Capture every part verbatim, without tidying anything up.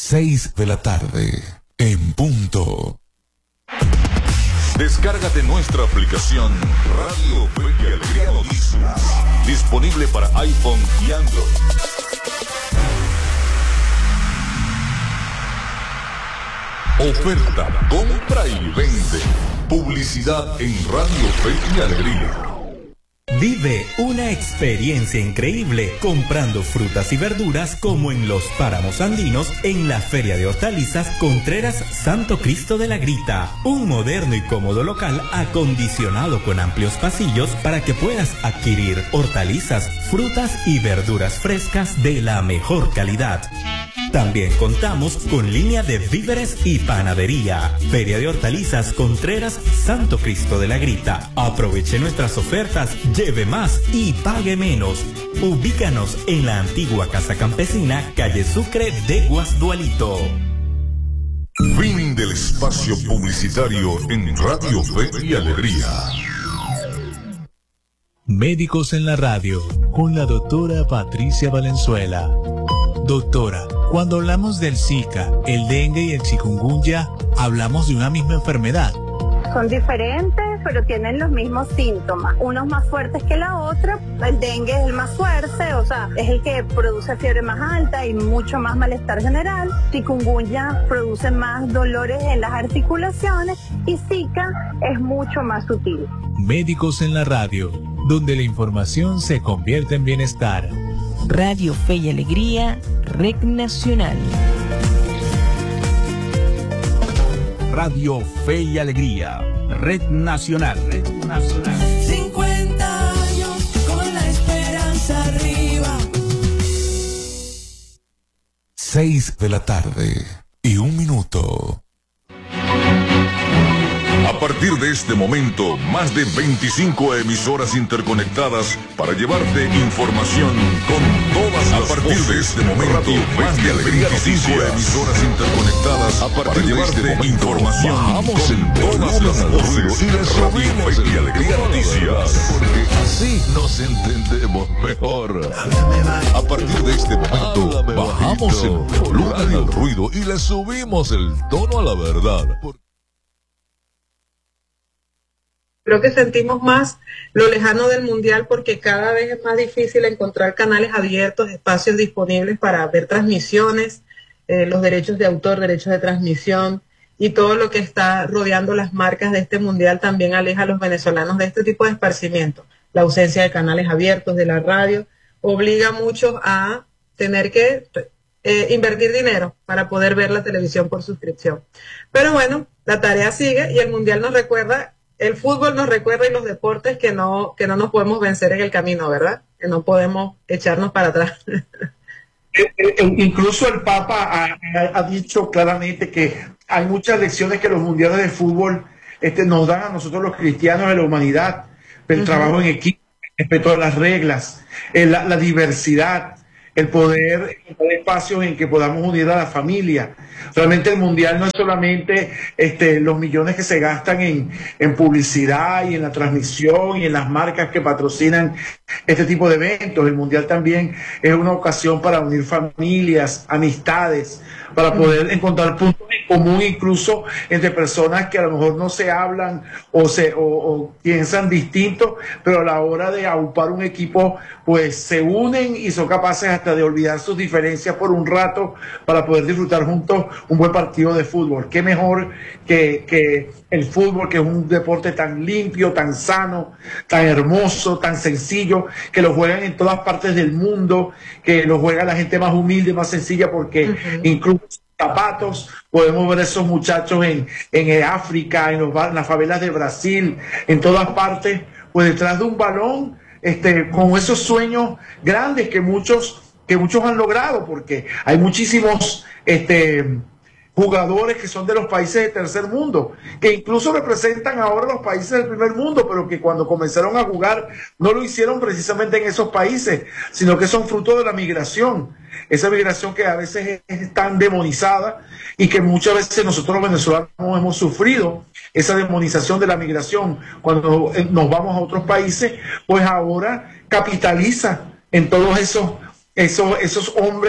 Seis de la tarde, en punto. Descárgate nuestra aplicación Radio Fe y Alegría Noticias, disponible para iPhone y Android. Oferta, compra y vende. Publicidad en Radio Fe y Alegría. Vive una experiencia increíble comprando frutas y verduras como en los páramos andinos en la Feria de Hortalizas Contreras Santo Cristo de la Grita. Un moderno y cómodo local acondicionado con amplios pasillos para que puedas adquirir hortalizas, frutas y verduras frescas de la mejor calidad. También contamos con línea de víveres y panadería. Feria de Hortalizas Contreras Santo Cristo de la Grita. Aproveche nuestras ofertas, lleve más y pague menos. Ubícanos en la antigua Casa Campesina, calle Sucre de Guasdualito. Fin del espacio publicitario en Radio Fe y Alegría. Médicos en la radio, con la doctora Patricia Valenzuela. Doctora, cuando hablamos del Zika, el dengue y el chikungunya, ¿hablamos de una misma enfermedad? Son diferentes, pero tienen los mismos síntomas. Unos más fuertes que la otra. El dengue es el más fuerte, o sea, es el que produce fiebre más alta y mucho más malestar general. Chikungunya produce más dolores en las articulaciones y Zika es mucho más sutil. Médicos en la radio, donde la información se convierte en bienestar. Radio Fe y Alegría, Red Nacional. Radio Fe y Alegría, Red Nacional. Red Nacional. cincuenta años con la esperanza arriba. Seis de la tarde y un minuto. A partir de este momento, más de veinticinco emisoras interconectadas para llevarte información con todas las voces. A partir de este momento, más de veinticinco emisoras interconectadas para llevarte información con todas las voces. Y les subimos y Alegría Noticias, porque así nos entendemos mejor. A partir de este momento, bajamos el volumen al ruido y le subimos el tono a la verdad. Creo que sentimos más lo lejano del mundial porque cada vez es más difícil encontrar canales abiertos, espacios disponibles para ver transmisiones, eh, los derechos de autor, derechos de transmisión y todo lo que está rodeando las marcas de este mundial también aleja a los venezolanos de este tipo de esparcimiento. La ausencia de canales abiertos de la radio obliga a muchos a tener que eh, invertir dinero para poder ver la televisión por suscripción. Pero bueno, la tarea sigue y el mundial nos recuerda. El fútbol nos recuerda y los deportes que no, que no nos podemos vencer en el camino, ¿verdad? Que no podemos echarnos para atrás. Incluso el Papa ha, ha dicho claramente que hay muchas lecciones que los mundiales de fútbol este, nos dan a nosotros los cristianos de la humanidad. El uh-huh. trabajo en equipo, el respeto a las reglas, el, la, la diversidad, el poder encontrar espacios en que podamos unir a la familia. Realmente el mundial no es solamente este, los millones que se gastan en, en publicidad y en la transmisión y en las marcas que patrocinan este tipo de eventos. El mundial también es una ocasión para unir familias, amistades, para poder encontrar puntos en común incluso entre personas que a lo mejor no se hablan o, se, o, o piensan distinto, pero a la hora de aupar un equipo pues se unen y son capaces hasta de olvidar sus diferencias por un rato para poder disfrutar juntos un buen partido de fútbol. Qué mejor que, que el fútbol, que es un deporte tan limpio, tan sano, tan hermoso, tan sencillo, que lo juegan en todas partes del mundo, que lo juega la gente más humilde, más sencilla, porque uh-huh. incluso zapatos, podemos ver esos muchachos en, en África, en, los, en las favelas de Brasil, en todas partes, pues detrás de un balón, este, con esos sueños grandes que muchos, que muchos han logrado, porque hay muchísimos este, jugadores que son de los países de tercer mundo, que incluso representan ahora los países del primer mundo, pero que cuando comenzaron a jugar no lo hicieron precisamente en esos países, sino que son fruto de la migración, esa migración que a veces es tan demonizada y que muchas veces nosotros los venezolanos hemos sufrido esa demonización de la migración. Cuando nos vamos a otros países, pues ahora capitaliza en todos esos, esos, esos hombres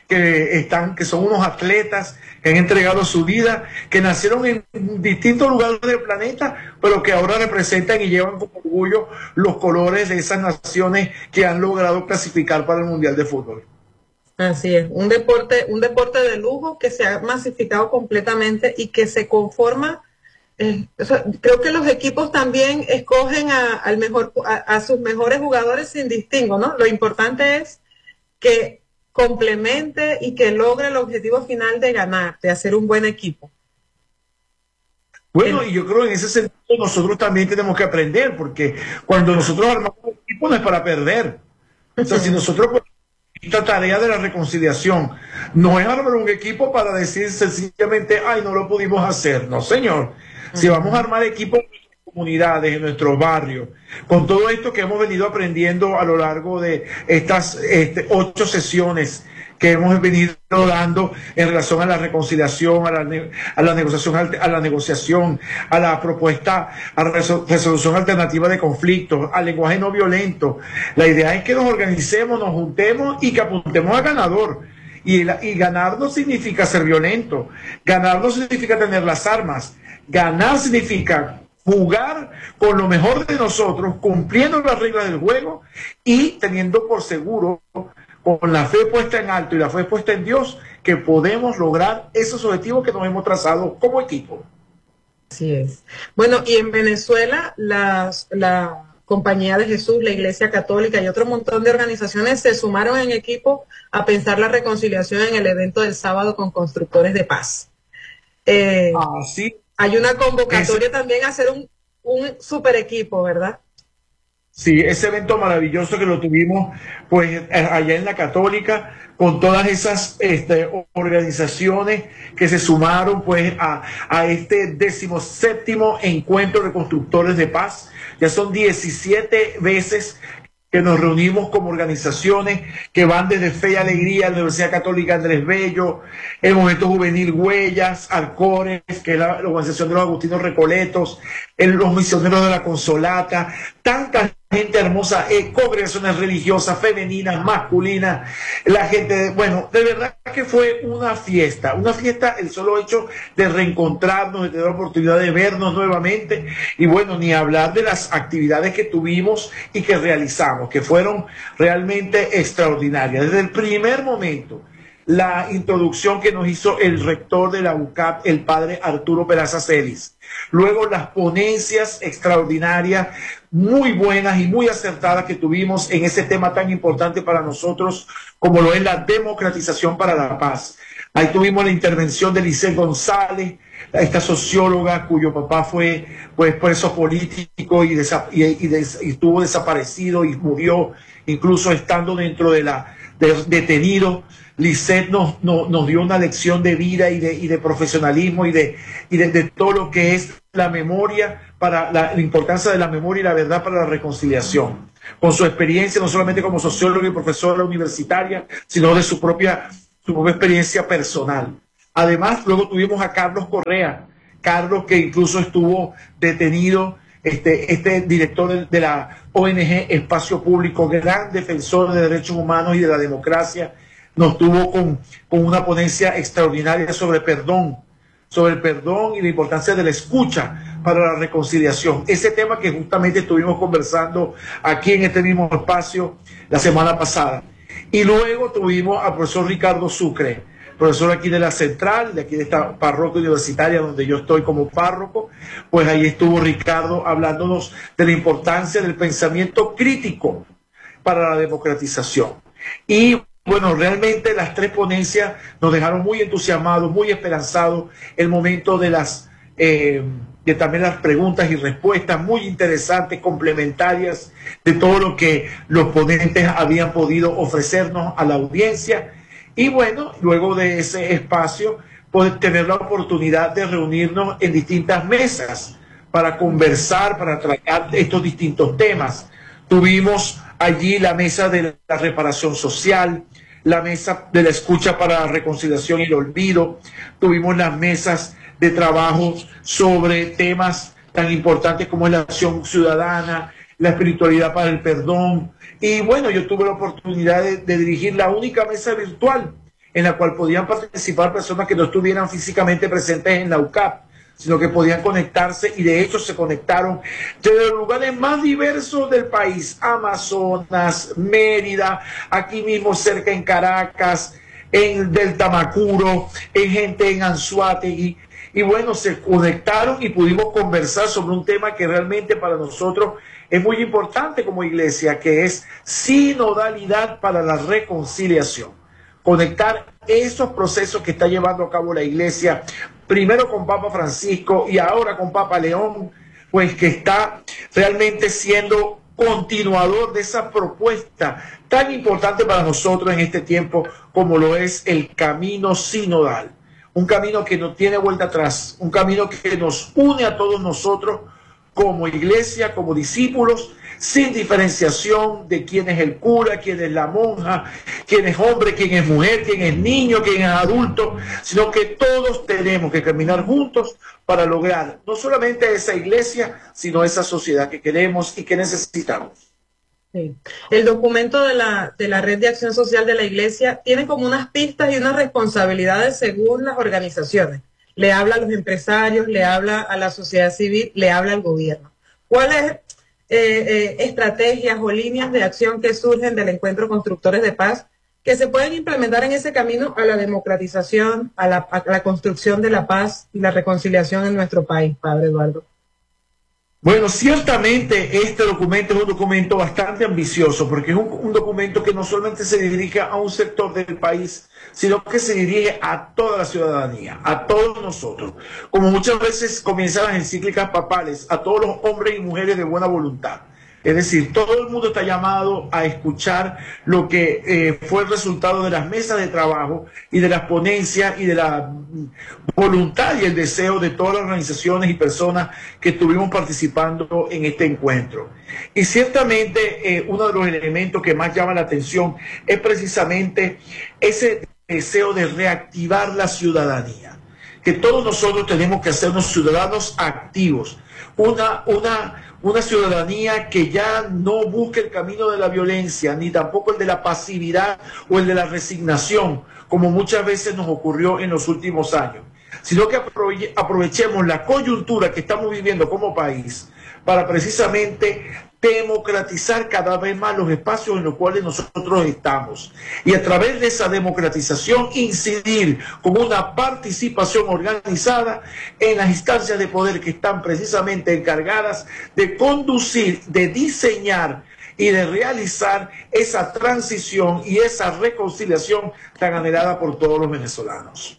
que están, que son unos atletas que han entregado su vida, que nacieron en distintos lugares del planeta, pero que ahora representan y llevan con orgullo los colores de esas naciones que han logrado clasificar para el Mundial de Fútbol. Así es, un deporte, un deporte de lujo que se ha masificado completamente y que se conforma. Eh, o sea, creo que los equipos también escogen a, al mejor, a, a sus mejores jugadores sin distingo, ¿no? Lo importante es que complemente y que logre el objetivo final de ganar, de hacer un buen equipo. Bueno, y yo creo que en ese sentido nosotros también tenemos que aprender, porque cuando nosotros armamos un equipo no es para perder. O sea, si nosotros, esta tarea de la reconciliación no es armar un equipo para decir sencillamente, ay, no lo pudimos hacer. No, señor. Si vamos a armar equipos en nuestras comunidades, en nuestros barrios, con todo esto que hemos venido aprendiendo a lo largo de estas este, ocho sesiones que hemos venido dando en relación a la reconciliación, a la, a la negociación, a la negociación, a la propuesta, a la resolución alternativa de conflictos, al lenguaje no violento. La idea es que nos organicemos, nos juntemos y que apuntemos a ganador. Y, la, y ganar no significa ser violento, ganar no significa tener las armas, ganar significa jugar con lo mejor de nosotros, cumpliendo las reglas del juego y teniendo por seguro, con la fe puesta en alto y la fe puesta en Dios, que podemos lograr esos objetivos que nos hemos trazado como equipo. Así es. Bueno, y en Venezuela las, la Compañía de Jesús, la Iglesia Católica y otro montón de organizaciones se sumaron en equipo a pensar la reconciliación en el evento del sábado con Constructores de Paz. Eh, ah, sí. Hay una convocatoria ese... también a hacer un, un super equipo, ¿verdad? Sí, ese evento maravilloso que lo tuvimos pues allá en la Católica, con todas esas este, organizaciones que se sumaron pues a, a este decimoséptimo encuentro de constructores de paz. Ya son diecisiete veces que nos reunimos como organizaciones que van desde Fe y Alegría, la Universidad Católica Andrés Bello, el Movimiento Juvenil Huellas, Alcores, que es la, la organización de los Agustinos Recoletos, el, los Misioneros de la Consolata, tanta gente hermosa, eh, congregaciones religiosas, femeninas, masculinas, la gente, de, bueno, de verdad que fue una fiesta, una fiesta, el solo hecho de reencontrarnos, de tener la oportunidad de vernos nuevamente, y bueno, ni hablar de las actividades que tuvimos y que realizamos, que fueron realmente extraordinarias. Desde el primer momento, la introducción que nos hizo el rector de la U C A P, el padre Arturo Peraza Celis. Luego las ponencias extraordinarias, muy buenas y muy acertadas que tuvimos en ese tema tan importante para nosotros como lo es la democratización para la paz. Ahí tuvimos la intervención de Lisset González, esta socióloga cuyo papá fue pues preso político y, desa y, y, des y estuvo desaparecido y murió incluso estando dentro de la de, detenido. Lisset nos, nos, nos dio una lección de vida y de, y de profesionalismo y, de, y de, de todo lo que es la memoria, para la, la importancia de la memoria y la verdad para la reconciliación. Con su experiencia, no solamente como socióloga y profesora universitaria, sino de su propia, su propia experiencia personal. Además, luego tuvimos a Carlos Correa, Carlos que incluso estuvo detenido, este, este director de, de la O N G Espacio Público, gran defensor de derechos humanos y de la democracia. Nos tuvo con, con una ponencia extraordinaria sobre perdón, sobre el perdón y la importancia de la escucha para la reconciliación. Ese tema que justamente estuvimos conversando aquí en este mismo espacio la semana pasada. Y luego tuvimos al profesor Ricardo Sucre, profesor aquí de la Central, de aquí de esta parroquia universitaria donde yo estoy como párroco. Pues ahí estuvo Ricardo hablándonos de la importancia del pensamiento crítico para la democratización. Y bueno, realmente las tres ponencias nos dejaron muy entusiasmados, muy esperanzados. El momento de las eh, de también las preguntas y respuestas muy interesantes, complementarias de todo lo que los ponentes habían podido ofrecernos a la audiencia. Y bueno, luego de ese espacio, poder tener la oportunidad de reunirnos en distintas mesas para conversar, para tratar estos distintos temas. Tuvimos allí la mesa de la reparación social, la mesa de la escucha para la reconciliación y el olvido. Tuvimos las mesas de trabajo sobre temas tan importantes como la acción ciudadana, la espiritualidad para el perdón. Y bueno, yo tuve la oportunidad de, de dirigir la única mesa virtual en la cual podían participar personas que no estuvieran físicamente presentes en la U C A P, sino que podían conectarse, y de hecho se conectaron desde los lugares más diversos del país, Amazonas, Mérida, aquí mismo cerca en Caracas, en del Tamacuro, en gente en Anzoátegui, y bueno, se conectaron y pudimos conversar sobre un tema que realmente para nosotros es muy importante como iglesia, que es sinodalidad para la reconciliación. Conectar esos procesos que está llevando a cabo la iglesia, primero con Papa Francisco y ahora con Papa León, pues que está realmente siendo continuador de esa propuesta tan importante para nosotros en este tiempo como lo es el camino sinodal. Un camino que no tiene vuelta atrás, un camino que nos une a todos nosotros como iglesia, como discípulos, sin diferenciación de quién es el cura, quién es la monja, quién es hombre, quién es mujer, quién es niño, quién es adulto, sino que todos tenemos que caminar juntos para lograr no solamente esa iglesia, sino esa sociedad que queremos y que necesitamos. Sí. El documento de la, de la Red de Acción Social de la Iglesia tiene como unas pistas y unas responsabilidades según las organizaciones. Le habla a los empresarios, le habla a la sociedad civil, le habla al gobierno. ¿Cuáles eh, eh, estrategias o líneas de acción que surgen del encuentro Constructores de Paz que se pueden implementar en ese camino a la democratización, a la, a la construcción de la paz y la reconciliación en nuestro país, Padre Eduardo? Bueno, ciertamente este documento es un documento bastante ambicioso, porque es un, un documento que no solamente se dirige a un sector del país, sino que se dirige a toda la ciudadanía, a todos nosotros. Como muchas veces comienzan las encíclicas papales, a todos los hombres y mujeres de buena voluntad. Es decir, todo el mundo está llamado a escuchar lo que eh, fue el resultado de las mesas de trabajo y de las ponencias y de la voluntad y el deseo de todas las organizaciones y personas que estuvimos participando en este encuentro. Y ciertamente eh, uno de los elementos que más llama la atención es precisamente ese deseo de reactivar la ciudadanía, que todos nosotros tenemos que hacernos ciudadanos activos, una, una Una ciudadanía que ya no busque el camino de la violencia, ni tampoco el de la pasividad o el de la resignación, como muchas veces nos ocurrió en los últimos años, sino que aprovechemos la coyuntura que estamos viviendo como país para precisamente democratizar cada vez más los espacios en los cuales nosotros estamos, y a través de esa democratización incidir con una participación organizada en las instancias de poder que están precisamente encargadas de conducir, de diseñar y de realizar esa transición y esa reconciliación tan anhelada por todos los venezolanos.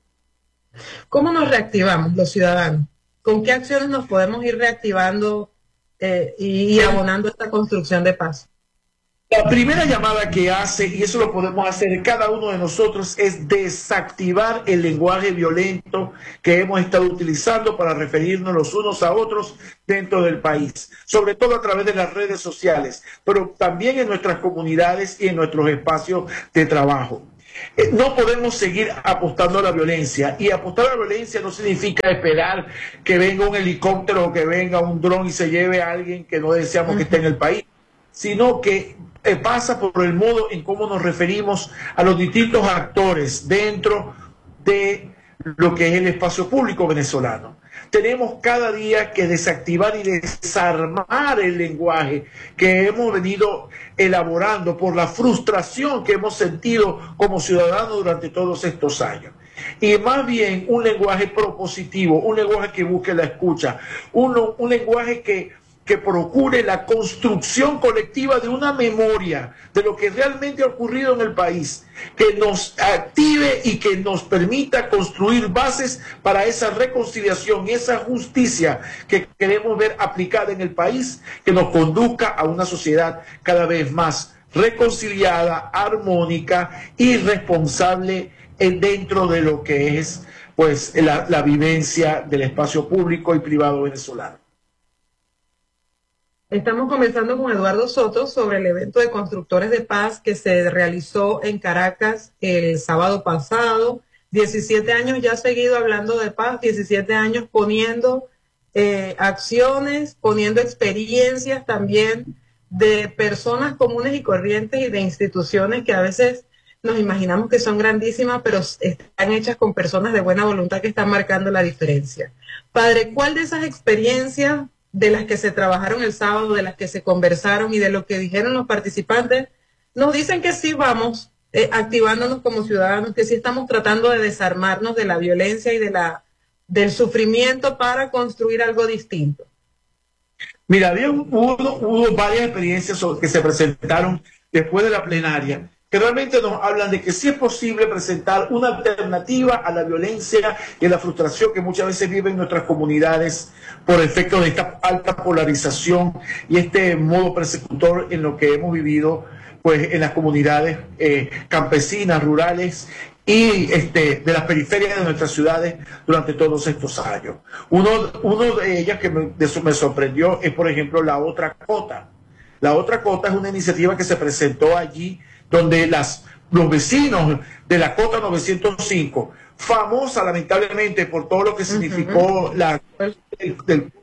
¿Cómo nos reactivamos los ciudadanos? ¿Con qué acciones nos podemos ir reactivando Eh, y, y abonando esta construcción de paz? La primera llamada que hace, y eso lo podemos hacer cada uno de nosotros, es desactivar el lenguaje violento que hemos estado utilizando para referirnos los unos a otros dentro del país, sobre todo a través de las redes sociales, pero también en nuestras comunidades y en nuestros espacios de trabajo. No podemos seguir apostando a la violencia, y apostar a la violencia no significa esperar que venga un helicóptero o que venga un dron y se lleve a alguien que no deseamos que esté en el país, sino que eh, pasa por el modo en cómo nos referimos a los distintos actores dentro de lo que es el espacio público venezolano. Tenemos cada día que desactivar y desarmar el lenguaje que hemos venido elaborando por la frustración que hemos sentido como ciudadanos durante todos estos años. Y más bien un lenguaje propositivo, un lenguaje que busque la escucha, un, un lenguaje que, que procure la construcción colectiva de una memoria de lo que realmente ha ocurrido en el país, que nos active y que nos permita construir bases para esa reconciliación y esa justicia que queremos ver aplicada en el país, que nos conduzca a una sociedad cada vez más reconciliada, armónica y responsable dentro de lo que es pues la, la vivencia del espacio público y privado venezolano. Estamos conversando con Eduardo Soto sobre el evento de Constructores de Paz que se realizó en Caracas el sábado pasado. diecisiete años ya seguido hablando de paz, diecisiete años poniendo eh, acciones, poniendo experiencias también de personas comunes y corrientes y de instituciones que a veces nos imaginamos que son grandísimas, pero están hechas con personas de buena voluntad que están marcando la diferencia. Padre, ¿cuál de esas experiencias de las que se trabajaron el sábado, de las que se conversaron y de lo que dijeron los participantes, nos dicen que sí vamos eh, activándonos como ciudadanos, que sí estamos tratando de desarmarnos de la violencia y de la, del sufrimiento para construir algo distinto? Mira, había, hubo, hubo varias experiencias que se presentaron después de la plenaria, que realmente nos hablan de que sí es posible presentar una alternativa a la violencia y a la frustración que muchas veces viven nuestras comunidades por efecto de esta alta polarización y este modo persecutor en lo que hemos vivido pues en las comunidades eh, campesinas, rurales y este, de las periferias de nuestras ciudades durante todos estos años. Uno, uno de ellas que me, de eso me sorprendió es, por ejemplo, la Otra Cota. La Otra Cota es una iniciativa que se presentó allí donde las, los vecinos de la Cota novecientos cinco, famosa lamentablemente por todo lo que significó uh-huh. la del, del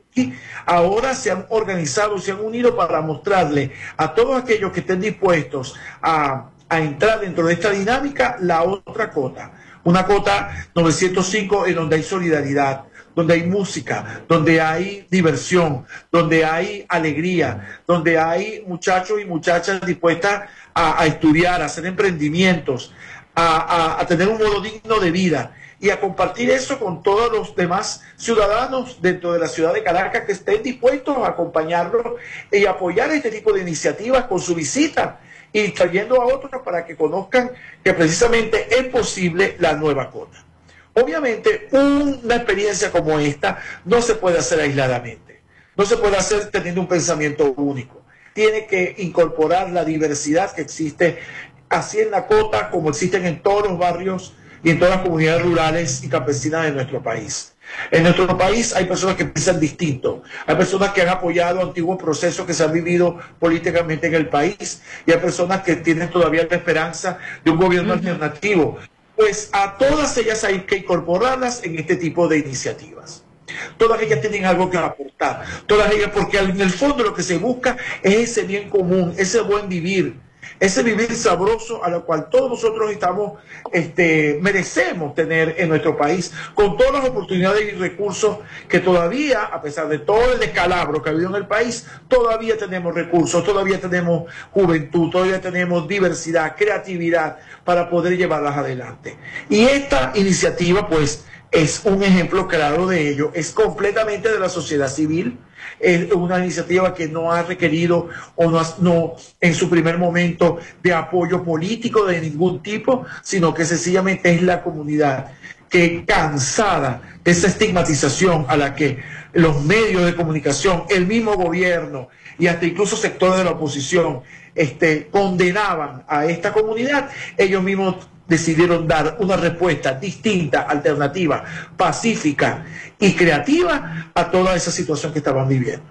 ahora se han organizado, se han unido para mostrarle a todos aquellos que estén dispuestos a, a entrar dentro de esta dinámica la Otra Cota. Una Cota novecientos cinco en donde hay solidaridad, donde hay música, donde hay diversión, donde hay alegría, donde hay muchachos y muchachas dispuestas a, a estudiar, a hacer emprendimientos, a, a, a tener un modo digno de vida y a compartir eso con todos los demás ciudadanos dentro de la ciudad de Caracas que estén dispuestos a acompañarlos y apoyar este tipo de iniciativas con su visita y trayendo a otros para que conozcan que precisamente es posible la nueva Cota. Obviamente, una experiencia como esta no se puede hacer aisladamente, no se puede hacer teniendo un pensamiento único. Tiene que incorporar la diversidad que existe así en la Cota como existen en todos los barrios y en todas las comunidades rurales y campesinas de nuestro país. En nuestro país hay personas que piensan distinto, hay personas que han apoyado antiguos procesos que se han vivido políticamente en el país y hay personas que tienen todavía la esperanza de un gobierno uh-huh. alternativo. Pues a todas ellas hay que incorporarlas en este tipo de iniciativas. Todas ellas tienen algo que aportar, todas ellas, porque en el fondo lo que se busca es ese bien común, ese buen vivir, ese vivir sabroso a lo cual todos nosotros estamos, este, merecemos tener en nuestro país, con todas las oportunidades y recursos que todavía, a pesar de todo el descalabro que ha habido en el país, todavía tenemos recursos, todavía tenemos juventud, todavía tenemos diversidad, creatividad para poder llevarlas adelante. Y esta iniciativa, pues, es un ejemplo claro de ello, es completamente de la sociedad civil, es una iniciativa que no ha requerido o no, ha, no en su primer momento de apoyo político de ningún tipo, sino que sencillamente es la comunidad que, cansada de esa estigmatización a la que los medios de comunicación, el mismo gobierno y hasta incluso sectores de la oposición este, condenaban a esta comunidad, ellos mismos decidieron dar una respuesta distinta, alternativa, pacífica y creativa a toda esa situación que estaban viviendo.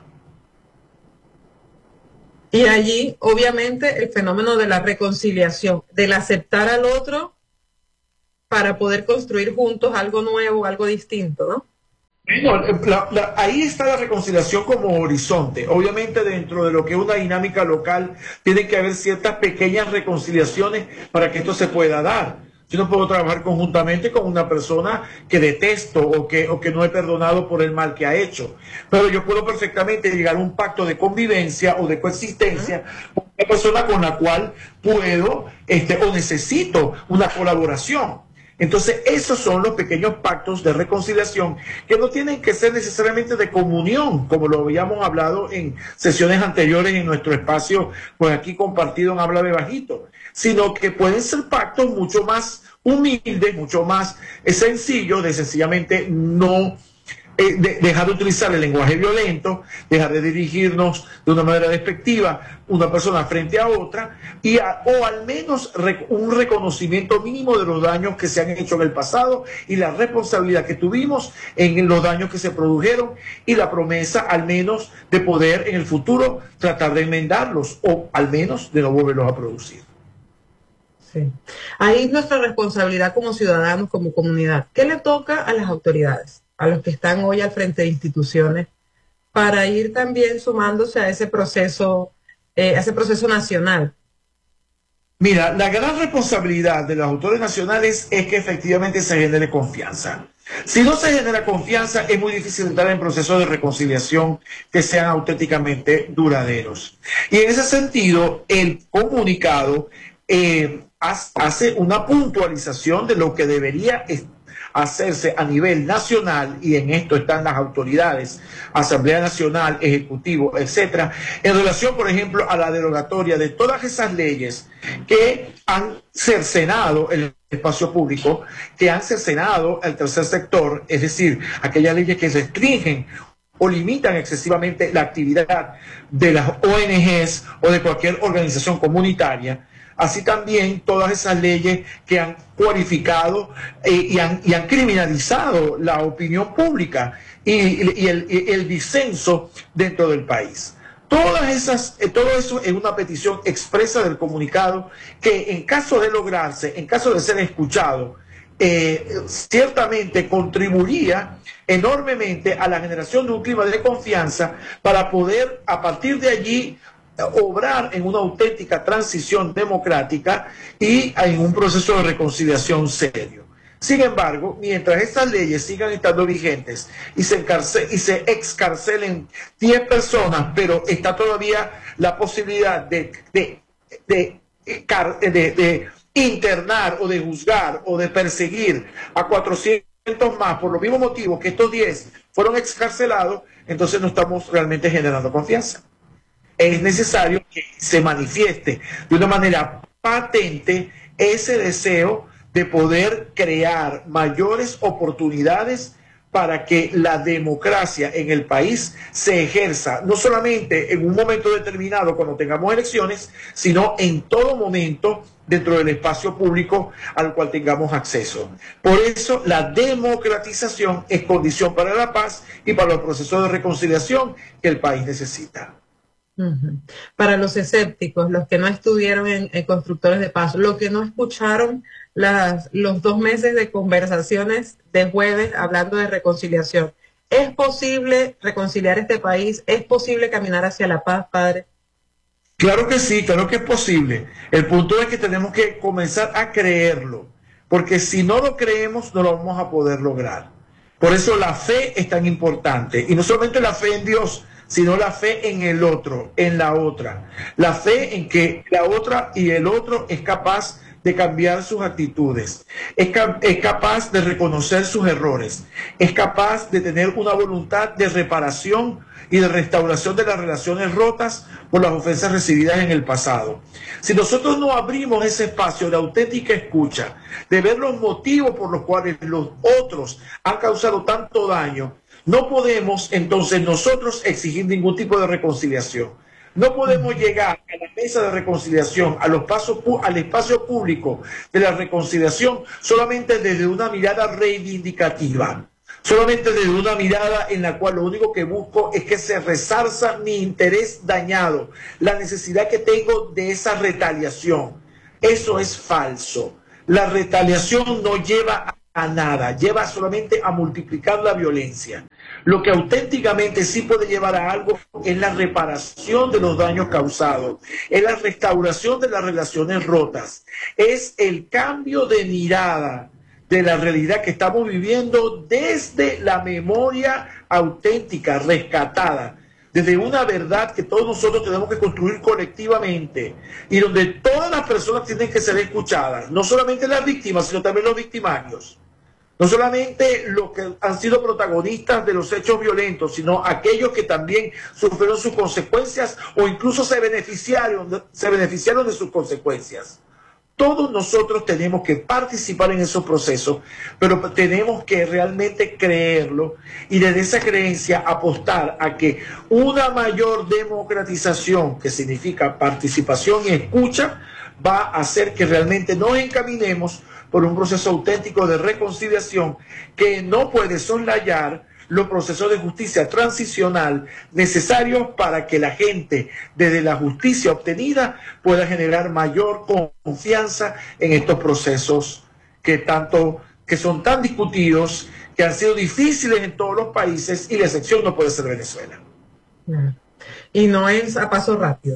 Y allí, obviamente, el fenómeno de la reconciliación, del aceptar al otro para poder construir juntos algo nuevo, algo distinto, ¿no? Bueno, la, la, ahí está la reconciliación como horizonte. Obviamente dentro de lo que es una dinámica local tiene que haber ciertas pequeñas reconciliaciones para que esto se pueda dar. Yo no puedo trabajar conjuntamente con una persona que detesto o que, o que no he perdonado por el mal que ha hecho. Pero yo puedo perfectamente llegar a un pacto de convivencia o de coexistencia con una persona con la cual puedo este, o necesito una colaboración. Entonces, esos son los pequeños pactos de reconciliación que no tienen que ser necesariamente de comunión, como lo habíamos hablado en sesiones anteriores en nuestro espacio, pues aquí compartido en Habla de Bajito, sino que pueden ser pactos mucho más humildes, mucho más sencillos, de sencillamente no eh, de, dejar de utilizar el lenguaje violento, dejar de dirigirnos de una manera despectiva una persona frente a otra, y a, o al menos rec, un reconocimiento mínimo de los daños que se han hecho en el pasado y la responsabilidad que tuvimos en los daños que se produjeron y la promesa al menos de poder en el futuro tratar de enmendarlos o al menos de no volverlos a producir. Sí. Ahí es nuestra responsabilidad como ciudadanos, como comunidad. ¿Qué le toca a las autoridades, a los que están hoy al frente de instituciones, para ir también sumándose a ese proceso, eh, a ese proceso nacional? Mira, la gran responsabilidad de los autores nacionales es que efectivamente se genere confianza. Si no se genera confianza, es muy difícil entrar en procesos de reconciliación que sean auténticamente duraderos. Y en ese sentido, el comunicado eh, hace una puntualización de lo que debería hacerse a nivel nacional, y en esto están las autoridades, Asamblea Nacional, Ejecutivo, etcétera, en relación, por ejemplo, a la derogatoria de todas esas leyes que han cercenado el espacio público, que han cercenado el tercer sector, es decir, aquellas leyes que restringen o limitan excesivamente la actividad de las O N Ges o de cualquier organización comunitaria. Así también todas esas leyes que han cualificado eh, y, han, y han criminalizado la opinión pública y, y, el, y el disenso dentro del país. Todas esas, eh, todo eso es una petición expresa del comunicado que, en caso de lograrse, en caso de ser escuchado, eh, ciertamente contribuiría enormemente a la generación de un clima de confianza para poder, a partir de allí, obrar en una auténtica transición democrática y en un proceso de reconciliación serio. Sin embargo, mientras estas leyes sigan estando vigentes y se, encarce y se excarcelen diez personas, pero está todavía la posibilidad de, de, de, de, de, de internar o de juzgar o de perseguir a cuatrocientos más por los mismos motivos que estos diez fueron excarcelados, entonces no estamos realmente generando confianza. Es necesario que se manifieste de una manera patente ese deseo de poder crear mayores oportunidades para que la democracia en el país se ejerza, no solamente en un momento determinado cuando tengamos elecciones, sino en todo momento dentro del espacio público al cual tengamos acceso. Por eso la democratización es condición para la paz y para los procesos de reconciliación que el país necesita. Uh-huh. Para los escépticos, los que no estuvieron en, en Constructores de Paz, los que no escucharon las, los dos meses de conversaciones de jueves hablando de reconciliación, ¿es posible reconciliar este país? ¿Es posible caminar hacia la paz, padre? Claro que sí, claro que es posible. El punto es que tenemos que comenzar a creerlo, porque si no lo creemos no lo vamos a poder lograr. Por eso la fe es tan importante, y no solamente la fe en Dios, sino la fe en el otro, en la otra. La fe en que la otra y el otro es capaz de cambiar sus actitudes, es, cap es capaz de reconocer sus errores, es capaz de tener una voluntad de reparación y de restauración de las relaciones rotas por las ofensas recibidas en el pasado. Si nosotros no abrimos ese espacio de auténtica escucha, de ver los motivos por los cuales los otros han causado tanto daño, no podemos entonces nosotros exigir ningún tipo de reconciliación. No podemos llegar a la mesa de reconciliación, a los pasos, al espacio público de la reconciliación, solamente desde una mirada reivindicativa, solamente desde una mirada en la cual lo único que busco es que se resarza mi interés dañado, la necesidad que tengo de esa retaliación. Eso es falso. La retaliación no lleva a a nada, lleva solamente a multiplicar la violencia. Lo que auténticamente sí puede llevar a algo es la reparación de los daños causados, es la restauración de las relaciones rotas, es el cambio de mirada de la realidad que estamos viviendo desde la memoria auténtica, rescatada, desde una verdad que todos nosotros tenemos que construir colectivamente y donde todas las personas tienen que ser escuchadas, no solamente las víctimas, sino también los victimarios. No solamente los que han sido protagonistas de los hechos violentos, sino aquellos que también sufrieron sus consecuencias o incluso se beneficiaron, se beneficiaron de sus consecuencias. Todos nosotros tenemos que participar en esos procesos, pero tenemos que realmente creerlo y desde esa creencia apostar a que una mayor democratización, que significa participación y escucha, va a hacer que realmente nos encaminemos por un proceso auténtico de reconciliación que no puede soslayar los procesos de justicia transicional necesarios para que la gente, desde la justicia obtenida, pueda generar mayor confianza en estos procesos que, tanto, que son tan discutidos, que han sido difíciles en todos los países, y la excepción no puede ser Venezuela. Y no es a paso rápido.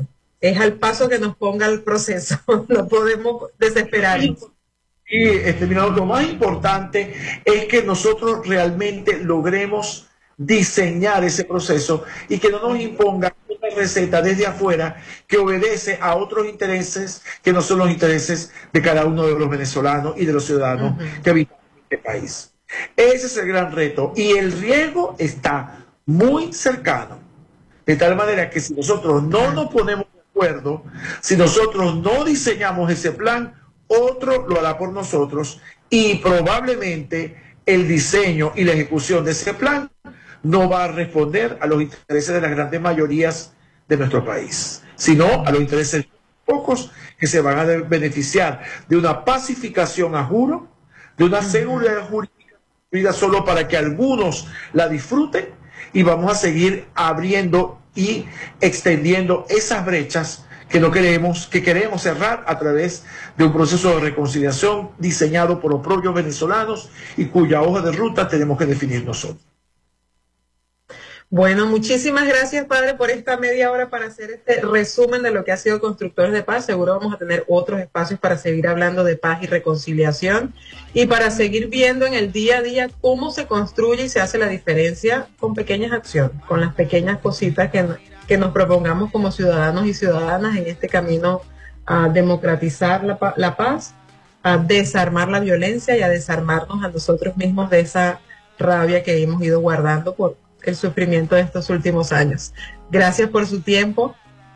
es al paso que nos ponga el proceso, no podemos desesperarnos. Y este, mira, lo más importante es que nosotros realmente logremos diseñar ese proceso y que no nos imponga una receta desde afuera que obedece a otros intereses que no son los intereses de cada uno de los venezolanos y de los ciudadanos uh-huh. que habitan en este país. Ese es el gran reto y el riesgo está muy cercano, de tal manera que si nosotros no nos ponemos de acuerdo, si nosotros no diseñamos ese plan, otro lo hará por nosotros y probablemente el diseño y la ejecución de ese plan no va a responder a los intereses de las grandes mayorías de nuestro país, sino a los intereses de pocos que se van a beneficiar de una pacificación a juro, de una seguridad jurídica solo para que algunos la disfruten, y vamos a seguir abriendo y extendiendo esas brechas que no queremos, que queremos cerrar a través de un proceso de reconciliación diseñado por los propios venezolanos y cuya hoja de ruta tenemos que definir nosotros. Bueno, muchísimas gracias, padre, por esta media hora para hacer este resumen de lo que ha sido Constructores de Paz. Seguro vamos a tener otros espacios para seguir hablando de paz y reconciliación y para seguir viendo en el día a día cómo se construye y se hace la diferencia con pequeñas acciones, con las pequeñas cositas que, que nos propongamos como ciudadanos y ciudadanas en este camino a democratizar la, la paz, a desarmar la violencia y a desarmarnos a nosotros mismos de esa rabia que hemos ido guardando por el sufrimiento de estos últimos años. Gracias por su tiempo.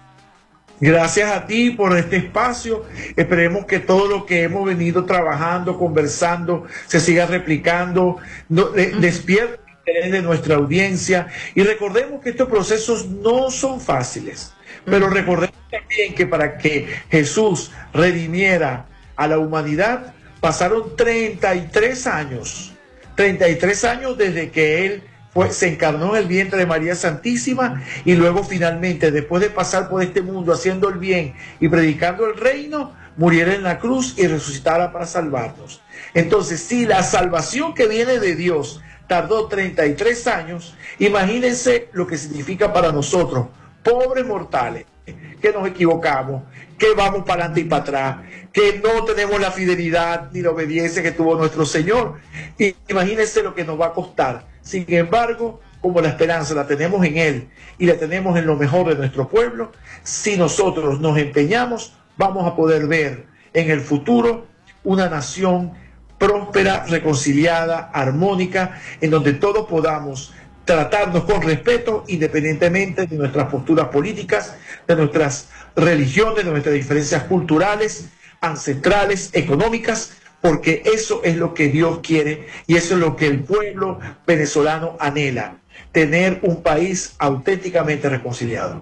Gracias a ti por este espacio. Esperemos que todo lo que hemos venido trabajando, conversando, se siga replicando, no, de, despierte el interés de nuestra audiencia. Y recordemos que estos procesos no son fáciles, pero recordemos también que para que Jesús redimiera a la humanidad, pasaron treinta y tres años. treinta y tres años desde que Él Pues se encarnó en el vientre de María Santísima y luego finalmente, después de pasar por este mundo haciendo el bien y predicando el reino, muriera en la cruz y resucitara para salvarnos. Entonces, si la salvación que viene de Dios tardó treinta y tres años, imagínense lo que significa para nosotros, pobres mortales, que nos equivocamos, que vamos para adelante y para atrás, que no tenemos la fidelidad ni la obediencia que tuvo nuestro Señor. Y imagínense lo que nos va a costar. Sin embargo, como la esperanza la tenemos en Él y la tenemos en lo mejor de nuestro pueblo, si nosotros nos empeñamos, vamos a poder ver en el futuro una nación próspera, reconciliada, armónica, en donde todos podamos tratarnos con respeto, independientemente de nuestras posturas políticas, de nuestras religiones, de nuestras diferencias culturales, ancestrales, económicas, porque eso es lo que Dios quiere y eso es lo que el pueblo venezolano anhela, tener un país auténticamente reconciliado.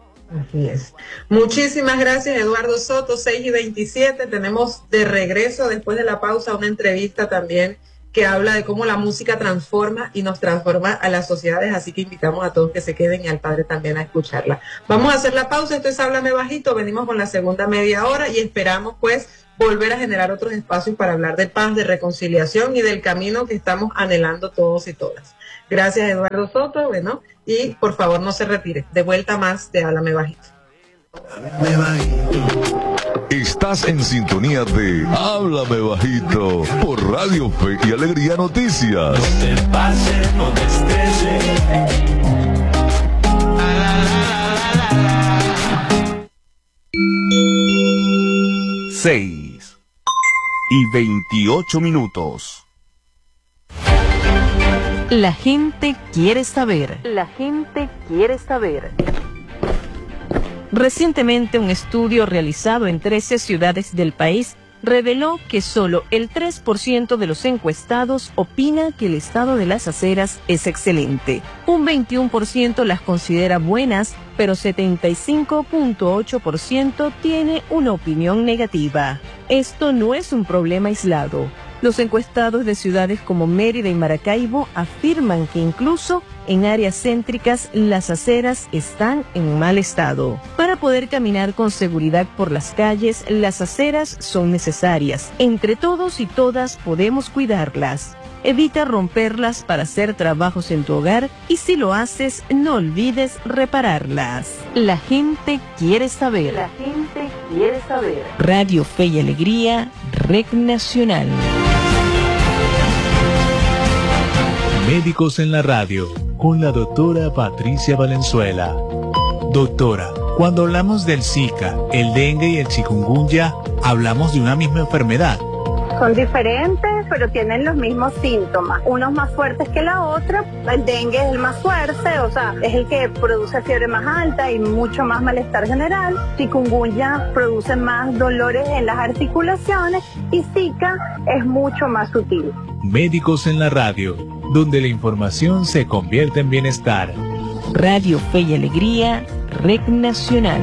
Así es. Muchísimas gracias, Eduardo Soto, seis y veintisiete. Tenemos de regreso, después de la pausa, una entrevista también que habla de cómo la música transforma y nos transforma a las sociedades, así que invitamos a todos que se queden y al padre también a escucharla. Vamos a hacer la pausa, entonces háblame bajito, venimos con la segunda media hora y esperamos pues volver a generar otros espacios para hablar de paz, de reconciliación y del camino que estamos anhelando todos y todas. Gracias, Eduardo Soto, bueno, y por favor no se retire, de vuelta más de Háblame Bajito. Háblame Bajito. Estás en sintonía de Háblame Bajito por Radio Fe y Alegría Noticias. No te pases, no te estreses. seis y veintiocho minutos. La gente quiere saber. La gente quiere saber. Recientemente, un estudio realizado en trece ciudades del país reveló que solo el tres por ciento de los encuestados opina que el estado de las aceras es excelente. Un veintiuno por ciento las considera buenas, pero setenta y cinco punto ocho por ciento tiene una opinión negativa. Esto no es un problema aislado. Los encuestados de ciudades como Mérida y Maracaibo afirman que incluso en áreas céntricas las aceras están en mal estado. Para poder caminar con seguridad por las calles, las aceras son necesarias. Entre todos y todas podemos cuidarlas. Evita romperlas para hacer trabajos en tu hogar y si lo haces, no olvides repararlas. La gente quiere saber. La gente quiere saber. Radio Fe y Alegría, Red Nacional. Médicos en la radio, con la doctora Patricia Valenzuela. Doctora, cuando hablamos del Zika, el dengue y el chikungunya, ¿hablamos de una misma enfermedad? Son diferentes, pero tienen los mismos síntomas. Unos más fuertes que la otra. El dengue es el más fuerte, o sea, es el que produce fiebre más alta y mucho más malestar general. Chikungunya produce más dolores en las articulaciones y Zika es mucho más sutil. Médicos en la radio, donde la información se convierte en bienestar. Radio Fe y Alegría, Red Nacional.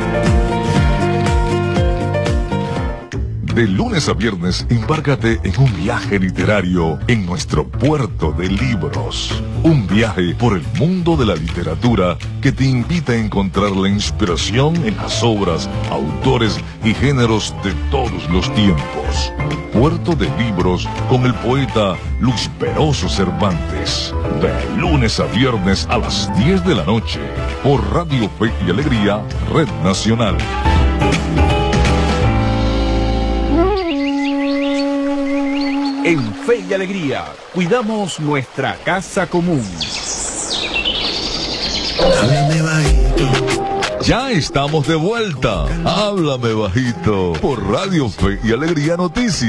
De lunes a viernes, embárcate en un viaje literario en nuestro puerto de libros. Un viaje por el mundo de la literatura que te invita a encontrar la inspiración en las obras, autores y géneros de todos los tiempos. Puerto de Libros con el poeta Luis Peroso Cervantes. De lunes a viernes a las diez de la noche por Radio Fe y Alegría, Red Nacional. En Fe y Alegría, cuidamos nuestra casa común. Háblame bajito. Ya estamos de vuelta. Háblame bajito por Radio Fe y Alegría Noticias.